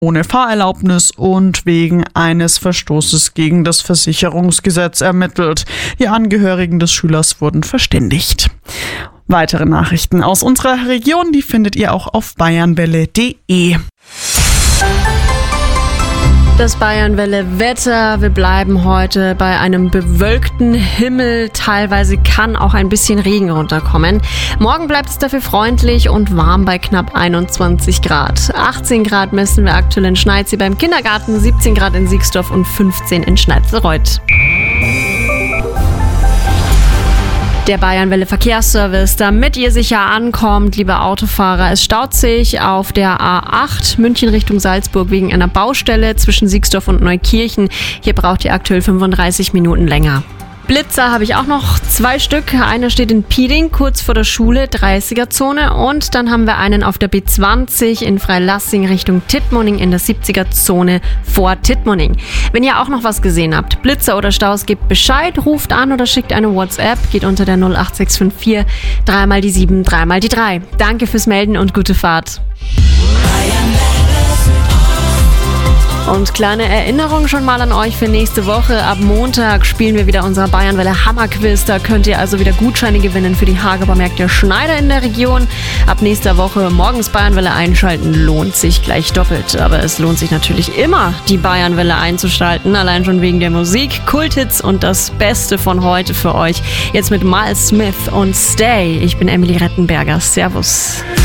ohne Fahrerlaubnis und wegen eines Verstoßes gegen das Versicherungsgesetz ermittelt. Die Angehörigen des Schülers wurden verständigt. Weitere Nachrichten aus unserer Region, die findet ihr auch auf bayernwelle.de. Das Bayernwelle-Wetter. Wir bleiben heute bei einem bewölkten Himmel. Teilweise kann auch ein bisschen Regen runterkommen. Morgen bleibt es dafür freundlich und warm bei knapp 21 Grad. 18 Grad messen wir aktuell in Schneidsee beim Kindergarten, 17 Grad in Siegsdorf und 15 in Schneidereuth. Der Bayernwelle Verkehrsservice, damit ihr sicher ankommt, liebe Autofahrer. Es staut sich auf der A8 München Richtung Salzburg wegen einer Baustelle zwischen Siegsdorf und Neukirchen. Hier braucht ihr aktuell 35 Minuten länger. Blitzer habe ich auch noch 2 Stück. Einer steht in Pieding, kurz vor der Schule, 30er-Zone. Und dann haben wir einen auf der B20 in Freilassing Richtung Tittmoning in der 70er-Zone vor Tittmoning. Wenn ihr auch noch was gesehen habt, Blitzer oder Staus, gebt Bescheid, ruft an oder schickt eine WhatsApp, geht unter der 08654 3 mal die 7, 3 mal die 3. Danke fürs Melden und gute Fahrt. Und kleine Erinnerung schon mal an euch für nächste Woche. Ab Montag spielen wir wieder unser Bayernwelle Hammerquiz. Da könnt ihr also wieder Gutscheine gewinnen für die Hagerer-Märkte Schneider in der Region. Ab nächster Woche morgens Bayernwelle einschalten lohnt sich gleich doppelt. Aber es lohnt sich natürlich immer, die Bayernwelle einzuschalten. Allein schon wegen der Musik, Kulthits und das Beste von heute für euch. Jetzt mit Miles Smith und Stay. Ich bin Emily Rettenberger. Servus.